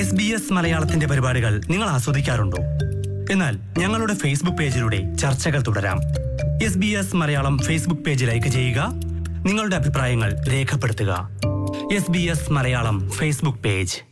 SBS മലയാളത്തിന്റെ പരിപാടികൾ നിങ്ങൾ ആസ്വദിക്കാറുണ്ടോ? എന്നാൽ ഞങ്ങളുടെ ഫേസ്ബുക്ക് പേജിലൂടെ ചർച്ചകൾ തുടരാം. SBS Malayalam Facebook page like ചെയ്യുക, നിങ്ങളുടെ അഭിപ്രായങ്ങൾ രേഖപ്പെടുത്തുക. SBS Malayalam Facebook page.